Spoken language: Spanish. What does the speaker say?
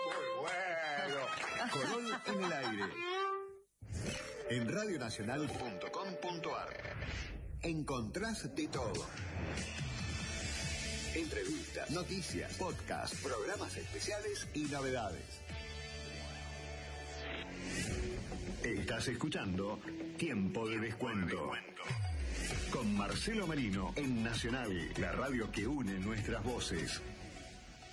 Muy bueno. Colón en el aire. En radionacional.com.ar encontrás de todo. Entrevistas, noticias, podcasts, programas especiales y novedades. Estás escuchando Tiempo de Descuento. Con Marcelo Merino en Nacional, la radio que une nuestras voces.